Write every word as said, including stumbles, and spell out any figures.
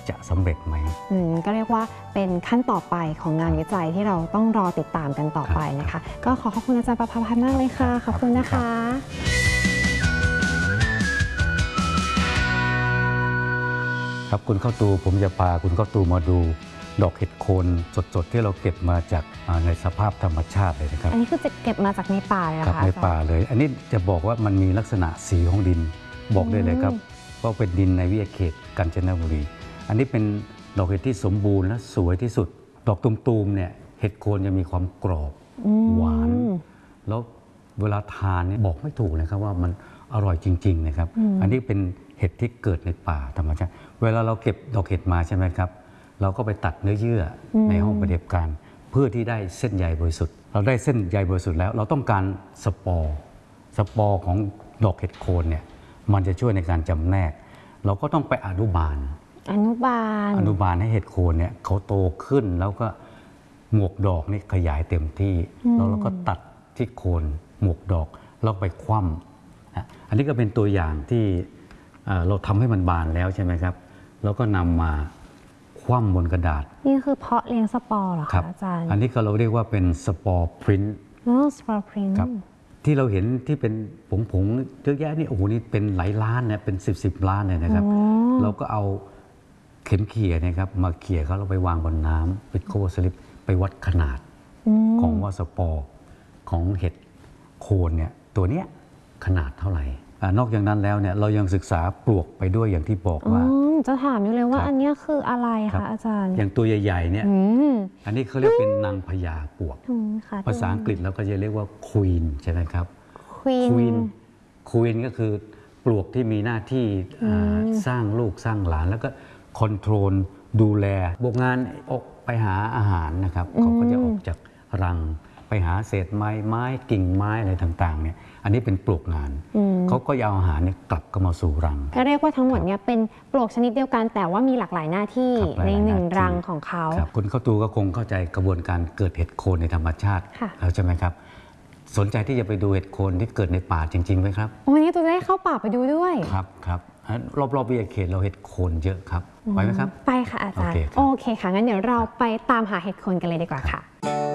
จะสำเร็จไหมก็เรียกว่าเป็นขั้นต่อไปของงานวิจัยที่เราต้องรอติดตามกันต่อไปนะคะก็ขอขอบคุณอาจารย์ประภาพันธ์มากเลยค่ะขอบคุณนะคะครับคุณเข้าตูผมจะพาคุณเข้าตูมาดูดอกเห็ดโคนสดๆที่เราเก็บมาจากในสภาพธรรมชาติเลยนะครับอันนี้คือจะเก็บมาจากในป่าเลยครับในป่าเลยอันนี้จะบอกว่ามันมีลักษณะสีของดินบอกได้เลยครับว่าเป็นดินในวิทยาเขตกาญจนบุรีอันนี้เป็นดอกเห็ดที่สมบูรณ์และสวยที่สุดดอกตุมๆเนี่ยเห็ดโคนจะมีความกรอบหวานแล้วเวลาทานเนี่ยบอกไม่ถูกเลยครับว่ามันอร่อยจริงๆนะครับอันนี้เป็นเห็ดที่เกิดในป่าธรรมชาติเวลาเราเก็บดอกเห็ดมาใช่ไหมครับเราก็ไปตัดเนื้อเยื่อในห้องปฏิบัติการเพื่อที่ได้เส้นใยบริสุทธิ์เราได้เส้นใยบริสุทธิ์แล้วเราต้องการสปอร์สปอร์ของดอกเห็ดโคนเนี่ยมันจะช่วยในการจำแนกเราก็ต้องไปอนุบาลอนุบาลอนุบาลให้เห็ดโคนเนี่ยเขาโตขึ้นแล้วก็หมวกดอกนี่ขยายเต็มที่แล้วเราก็ตัดที่โคนหมวกดอกแล้วไปคว่ำอันนี้ก็เป็นตัวอย่างที่เราทำให้มันบานแล้วใช่ไหมครับแล้วก็นำมาคว่ำบนกระดาษนี่คือเพาะเลี้ยงสปอร์เหรอคะอาจารย์อันนี้ก็เราเรียกว่าเป็นสปอร์พรินต์อ๋อสปอร์พรินต์ครับที่เราเห็นที่เป็นผงๆเยอะแยะนี่โอ้โหนี่เป็นหลายล้านเนี่ยเป็นสิบสิบล้านเลยนะครับเราก็เอาเข็มเขี่ยนะครับมาเขี่ยเขาเราไปวางบนน้ำเป็นโคสลิปไปวัดขนาดของว่าสปอร์ของเห็ดโคนเนี่ยตัวเนี้ยขนาดเท่าไหร่นอกจากนั้นแล้วเนี่ยเรายังศึกษาปลวกไปด้วยอย่างที่บอกว่าจะถามอยู่เลยว่าอันนี้คืออะไรคะอาจารย์อย่างตัวใหญ่ๆเนี่ยอันนี้เขาเรียกเป็นนางพญาปลวกภาษาอังกฤษเราก็จะเรียกว่าควีนใช่ไหมครับควีนควีนก็คือปลวกที่มีหน้าที่สร้างลูกสร้างหลานแล้วก็คอนโทรลดูแลพวกงานออกไปหาอาหารนะครับเขาก็จะออกจากรังไปหาเศษไม้ไม้กิ่งไม้อะไรต่างๆเนี่ยอันนี้เป็นปลวกงานเขาก็เอาอาหารเนี่ยกลับเข้ามาสู่รังก็เรียกว่าทั้งหมดเนี่ยเป็นปลวกชนิดเดียวกันแต่ว่ามีหลากหลายหน้าที่ในหนึ่งรังของเขาคุณเข้าตูก็คงเข้าใจกระบวนการเกิดเห็ดโคนในธรรมชาติแล้วใช่ไหมครับสนใจที่จะไปดูเห็ดโคนที่เกิดในป่าจริงๆไหมครับวันนี้ตัวได้เข้าป่าไปดูด้วยครับครับรอบๆวิทยาเขตเราเห็ดโคนเยอะครับไปไหมครับไปค่ะอาจารย์โอเคค่ะงั้นเดี๋ยวเราไปตามหาเห็ดโคนกันเลยดีกว่าค่ะ